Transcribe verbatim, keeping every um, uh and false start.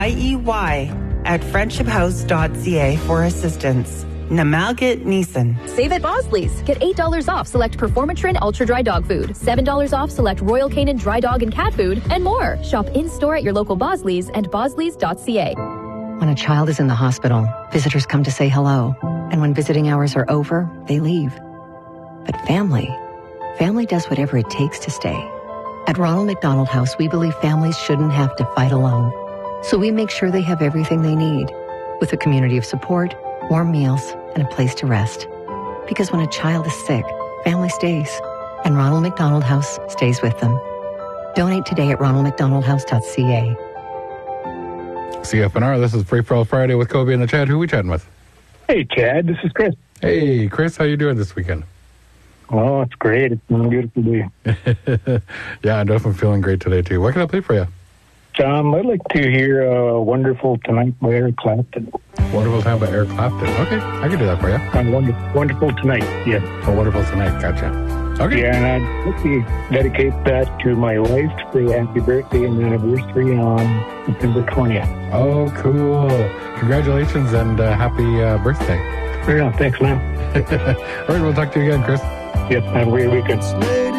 I E Y at friendship house dot c a for assistance. Namalgit Neeson. Save at Bosley's. Get eight dollars off select Performatrin Ultra Dry Dog Food, seven dollars off select Royal Canin Dry Dog and Cat Food, and more. Shop in-store at your local Bosley's and bosleys dot c a. When a child is in the hospital, visitors come to say hello. And when visiting hours are over, they leave. But family, family does whatever it takes to stay. At Ronald McDonald House, we believe families shouldn't have to fight alone. So we make sure they have everything they need, with a community of support, warm meals, and a place to rest. Because when a child is sick, family stays, and Ronald McDonald House stays with them. Donate today at ronald mcdonald house dot c a. C F N R, this is Free For All Friday with Kobe and the Chad. Who are we chatting with? Hey, Chad, this is Chris. Hey, Chris, how you doing this weekend? Oh, it's great. It's been a beautiful day. Yeah, I'm definitely feeling great today, too. What can I play for you? Um, I'd like to hear uh, Wonderful Tonight by Eric Clapton. Wonderful Time by Eric Clapton. Okay, I can do that for you. Uh, wonderful, wonderful Tonight, yes. Oh, Wonderful Tonight, gotcha. Okay. Yeah, and I'd like to dedicate that to my wife to say happy birthday and anniversary on September twentieth. Oh, cool. Congratulations and uh, happy uh, birthday. Yeah, thanks, man. All right, we'll talk to you again, Chris. Yes, have a great weekend.